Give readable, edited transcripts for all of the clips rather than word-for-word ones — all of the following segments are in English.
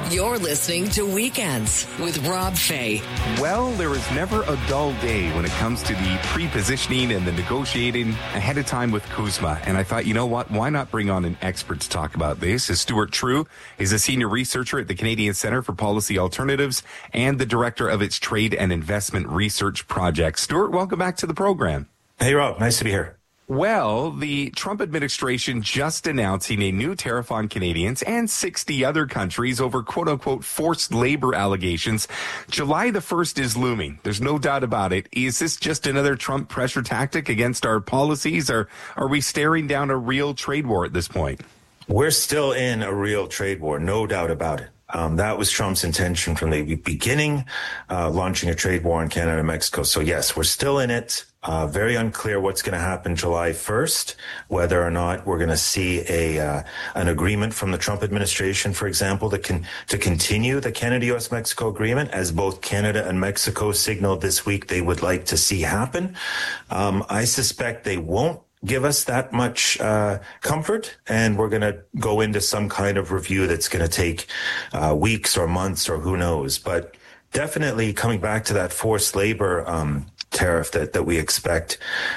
You're listening to Weekends with Rob Fay. Well, there is never a dull day when it comes to the pre-positioning and the negotiating ahead of time with CUSMA. And I thought, you know what? Why not bring on an expert to talk about this? Stuart True is a senior researcher at the Canadian Centre for Policy Alternatives and the director of its Trade and Investment Research Project. Stuart, welcome back to the program. Hey, Rob. Nice to be here. Well, the Trump administration just announcing a new tariff on Canadians and 60 other countries over quote-unquote forced labor allegations. July the 1st is looming. There's no doubt about it. Is this just another Trump pressure tactic against our policies, or are we staring down a real trade war at this point? We're still in a real trade war, no doubt about it. That was Trump's intention from the beginning, launching a trade war in Canada and Mexico. So yes, we're still in it. Very unclear what's going to happen July 1st, whether or not we're going to see an agreement from the Trump administration, for example, to continue the Canada-US-Mexico agreement, as both Canada and Mexico signaled this week they would like to see happen. I suspect they won't give us that much comfort, and we're going to go into some kind of review that's going to take weeks or months or who knows. But definitely coming back to that forced labor tariff that we expect,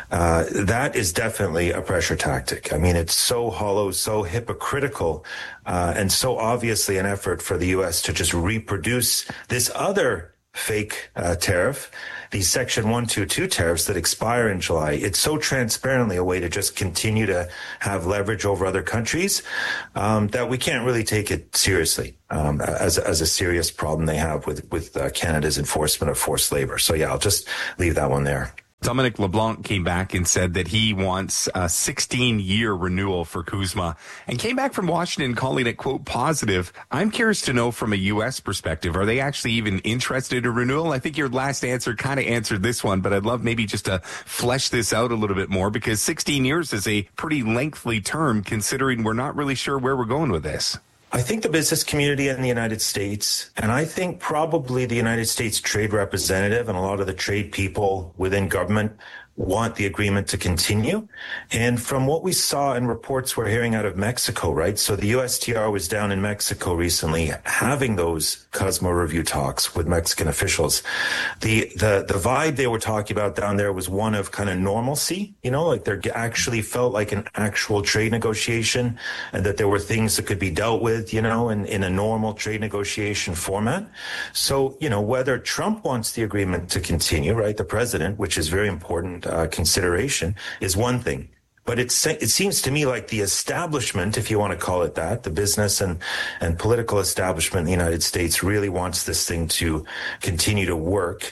that is definitely a pressure tactic. I mean, it's so hollow, so hypocritical, and so obviously an effort for the U.S. to just reproduce this other fake tariff, these Section 122 tariffs that expire in July. It's so transparently a way to just continue to have leverage over other countries that we can't really take it seriously as a serious problem they have with Canada's enforcement of forced labor. So yeah, I'll just leave that one there. Dominic LeBlanc came back and said that he wants a 16-year renewal for CUSMA and came back from Washington calling it, quote, positive. I'm curious to know from a U.S. perspective, are they actually even interested in renewal? I think your last answer kind of answered this one, but I'd love maybe just to flesh this out a little bit more, because 16 years is a pretty lengthy term considering we're not really sure where we're going with this. I think the business community in the United States, and I think probably the United States trade representative and a lot of the trade people within government, want the agreement to continue. And from what we saw in reports we're hearing out of Mexico, right? So the USTR was down in Mexico recently having those CUSMA review talks with Mexican officials. The vibe they were talking about down there was one of kind of normalcy, you know, like there actually felt like an actual trade negotiation, and that there were things that could be dealt with, you know, in a normal trade negotiation format. So, you know, whether Trump wants the agreement to continue, right, the president, which is very important consideration, is one thing. But it seems to me like the establishment, if you want to call it that, the business and political establishment in the United States really wants this thing to continue to work.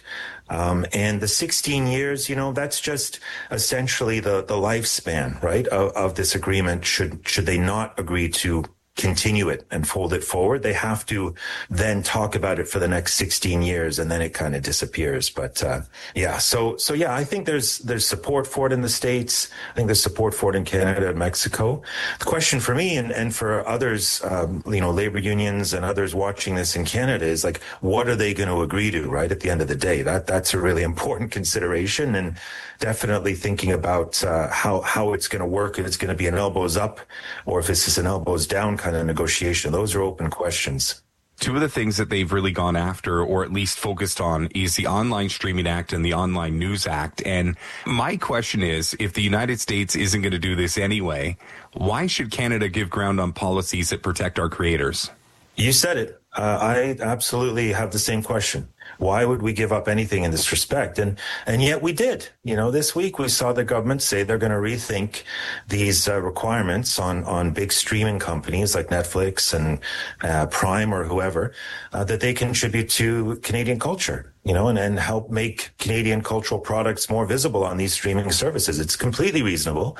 And the 16 years, you know, that's just essentially the lifespan, right, of this agreement. Should they not agree to continue it and fold it forward, they have to then talk about it for the next 16 years, and then it kind of disappears. But yeah, so yeah, I think there's support for it in the States. I think there's support for it in Canada and Mexico. The question for me and for others, you know, labor unions and others watching this in Canada is like, what are they going to agree to, right, at the end of the day? That's a really important consideration, and definitely thinking about how it's going to work, if it's going to be an elbows up or if it's just an elbows down kind of negotiation. Those are open questions. Two of the things that they've really gone after, or at least focused on, is the Online Streaming Act and the Online News Act. And my question is, if the United States isn't going to do this anyway, why should Canada give ground on policies that protect our creators? You said it. I absolutely have the same question. Why would we give up anything in this respect? And yet we did. You know, this week we saw the government say they're going to rethink these requirements on big streaming companies like Netflix and Prime or whoever, that they contribute to Canadian culture, you know, and help make Canadian cultural products more visible on these streaming services. It's completely reasonable.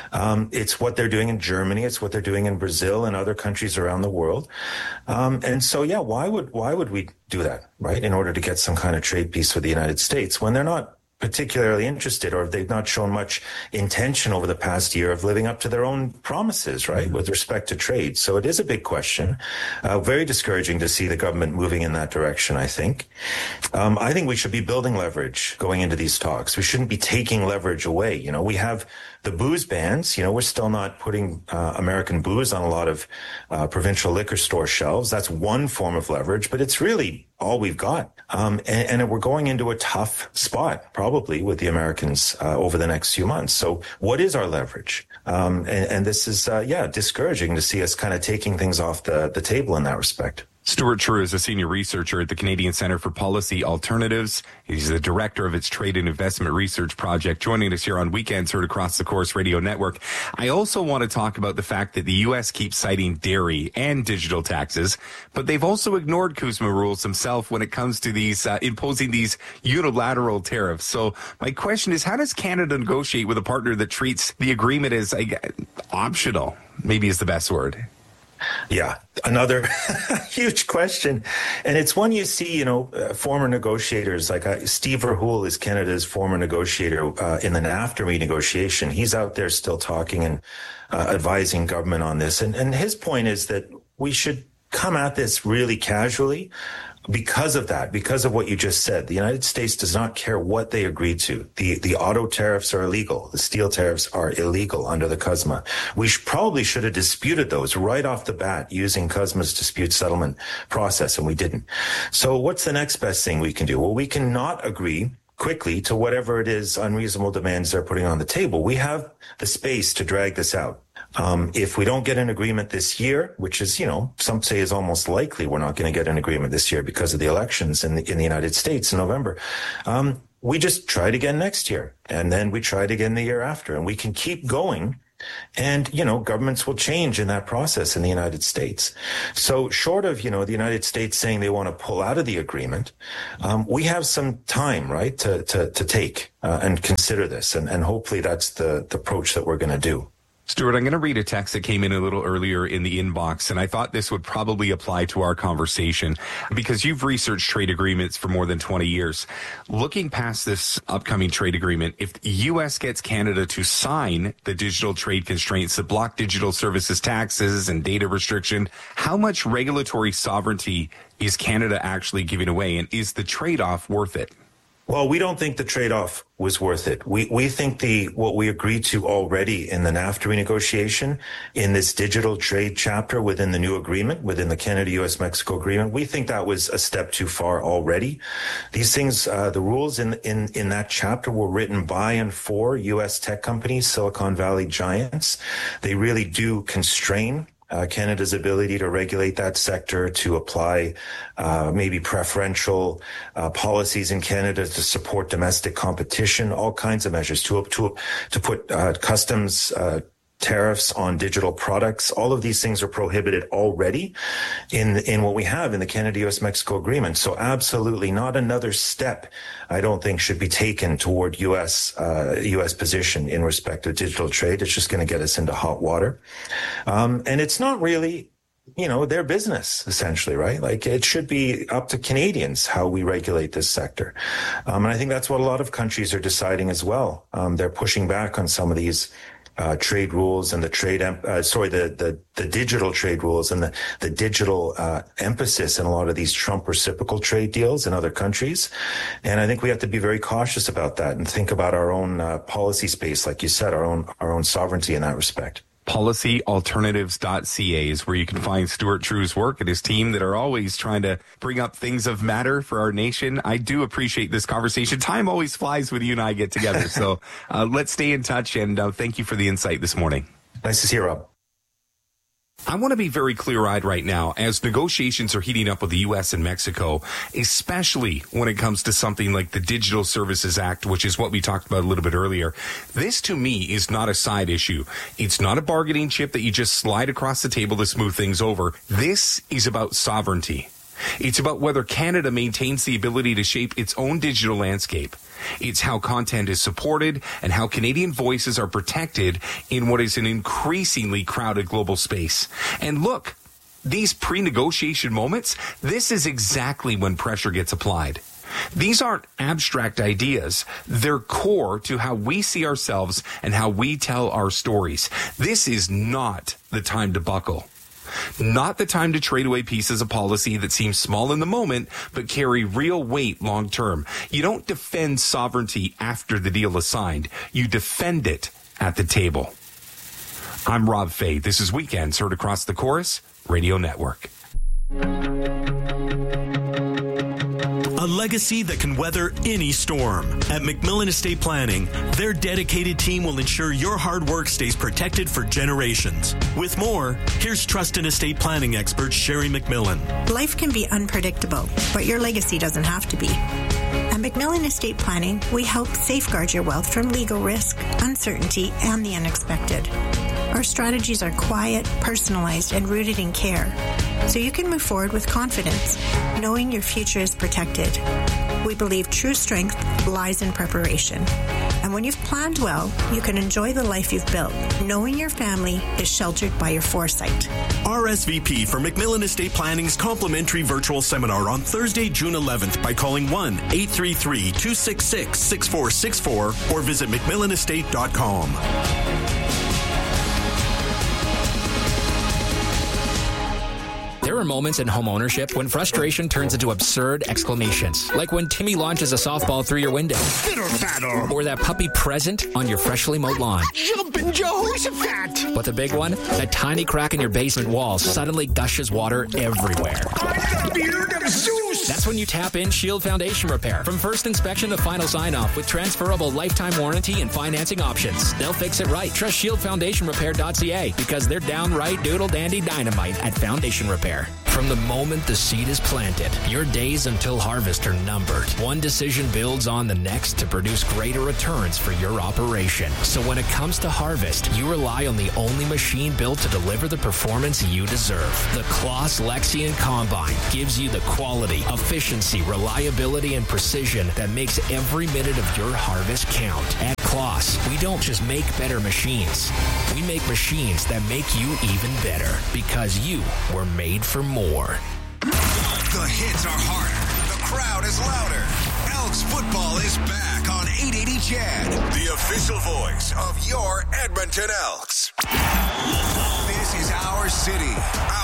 It's what they're doing in Germany. It's what they're doing in Brazil and other countries around the world. And so, yeah, why would we do that, right, in order to get some kind of trade peace with the United States when they're not particularly interested, or if they've not shown much intention over the past year of living up to their own promises, right, with respect to trade. So it is a big question. Very discouraging to see the government moving in that direction, I think. I think we should be building leverage going into these talks. We shouldn't be taking leverage away. You know, we have The booze bans, we're still not putting American booze on a lot of provincial liquor store shelves. That's one form of leverage, but it's really all we've got. And we're going into a tough spot, probably, with the Americans over the next few months. So what is our leverage? And this is, discouraging to see us kind of taking things off the table in that respect. Stuart True is a senior researcher at the Canadian Centre for Policy Alternatives. He's the director of its Trade and Investment Research Project, joining us here on Weekends heard across the Corus Radio Network. I also want to talk about the fact that the U.S. keeps citing dairy and digital taxes, but they've also ignored CUSMA rules themselves when it comes to these imposing these unilateral tariffs. So my question is, how does Canada negotiate with a partner that treats the agreement as optional? Maybe is the best word. Yeah, another huge question. And it's one you see, former negotiators like Steve Rahul is Canada's former negotiator in the NAFTA renegotiation. He's out there still talking and advising government on this. And his point is that we should come at this really casually. Because of that, because of what you just said, the United States does not care what they agreed to. The auto tariffs are illegal. The steel tariffs are illegal under the CUSMA. We probably should have disputed those right off the bat using CUSMA's dispute settlement process, and we didn't. So what's the next best thing we can do? Well, we can not agree quickly to whatever it is unreasonable demands they're putting on the table. We have the space to drag this out. If we don't get an agreement this year, which is, some say is almost likely we're not going to get an agreement this year because of the elections in the United States in November, we just try it again next year. And then we try it again the year after. And we can keep going. And, governments will change in that process in the United States. So short of, the United States saying they want to pull out of the agreement, we have some time, right, to take and consider this. And hopefully that's the approach that we're going to do. Stuart, I'm going to read a text that came in a little earlier in the inbox, and I thought this would probably apply to our conversation because you've researched trade agreements for more than 20 years. Looking past this upcoming trade agreement, if the U.S. gets Canada to sign the digital trade constraints that block digital services taxes and data restriction, how much regulatory sovereignty is Canada actually giving away, and is the trade-off worth it? Well, we don't think the trade-off was worth it. We think what we agreed to already in the NAFTA renegotiation, in this digital trade chapter within the new agreement, within the Canada-US-Mexico agreement, we think that was a step too far already. These things, the rules in that chapter were written by and for U.S. tech companies, Silicon Valley giants. They really do constrain Canada's ability to regulate that sector, to apply maybe preferential policies in Canada to support domestic competition, all kinds of measures to put customs tariffs on digital products. All of these things are prohibited already in what we have in the Canada-US-Mexico agreement. So absolutely not another step, I don't think, should be taken toward U.S. position in respect to digital trade. It's just going to get us into hot water. And it's not really, their business, essentially, right? Like, it should be up to Canadians how we regulate this sector. And I think that's what a lot of countries are deciding as well. They're pushing back on some of these trade rules and the digital trade rules and the digital emphasis in a lot of these Trump reciprocal trade deals in other countries. And I think we have to be very cautious about that and think about our own policy space, like you said, our own sovereignty in that respect. PolicyAlternatives.ca is where you can find Stuart True's work and his team that are always trying to bring up things of matter for our nation. I do appreciate this conversation. Time always flies when you and I get together. So let's stay in touch, and thank you for the insight this morning. Nice to see you, Rob. I want to be very clear-eyed right now as negotiations are heating up with the U.S. and Mexico, especially when it comes to something like the Digital Services Act, which is what we talked about a little bit earlier. This, to me, is not a side issue. It's not a bargaining chip that you just slide across the table to smooth things over. This is about sovereignty. It's about whether Canada maintains the ability to shape its own digital landscape. It's how content is supported and how Canadian voices are protected in what is an increasingly crowded global space. And look, these pre-negotiation moments, this is exactly when pressure gets applied. These aren't abstract ideas. They're core to how we see ourselves and how we tell our stories. This is not the time to buckle. Not the time to trade away pieces of policy that seem small in the moment, but carry real weight long term. You don't defend sovereignty after the deal is signed. You defend it at the table. I'm Rob Fay. This is Weekends, heard across the Chorus Radio Network. A legacy that can weather any storm. At McMillan Estate Planning, their dedicated team will ensure your hard work stays protected for generations. With more, here's Trust and Estate Planning expert Sherry McMillan. Life can be unpredictable, but your legacy doesn't have to be. At McMillan Estate Planning, we help safeguard your wealth from legal risk, uncertainty, and the unexpected. Our strategies are quiet, personalized, and rooted in care, so you can move forward with confidence, knowing your future is protected. We believe true strength lies in preparation. And when you've planned well, you can enjoy the life you've built, knowing your family is sheltered by your foresight. RSVP for McMillan Estate Planning's complimentary virtual seminar on Thursday, June 11th by calling 1-833-266-6464 or visit McMillanestate.com. There are moments in home ownership when frustration turns into absurd exclamations, like when Timmy launches a softball through your window, or that puppy present on your freshly mowed lawn. Jumpin' Jehoshaphat! But the big one, that tiny crack in your basement wall suddenly gushes water everywhere. I'm the beard of Zeus! That's when you tap in Shield Foundation Repair. From first inspection to final sign-off with transferable lifetime warranty and financing options. They'll fix it right. Trust ShieldFoundationRepair.ca because they're downright doodle-dandy dynamite at Foundation Repair. From the moment the seed is planted, your days until harvest are numbered. One decision builds on the next to produce greater returns for your operation. So when it comes to harvest, you rely on the only machine built to deliver the performance you deserve. The Claas Lexion Combine gives you the quality, efficiency, reliability, and precision that makes every minute of your harvest count. At Claas, we don't just make better machines. We make machines that make you even better because you were made for more. The hits are harder. The crowd is louder. Elks football is back on 880 CHED, the official voice of your Edmonton Elks. This is our city,